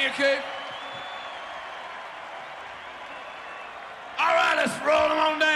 you, Keith. All right, let's roll them on down.